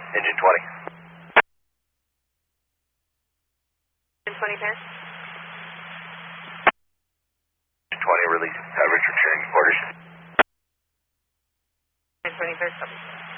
Engine 20. Engine 20 pair. Engine 20, release. Richard Shearing quarters. Engine 20 pair, copy.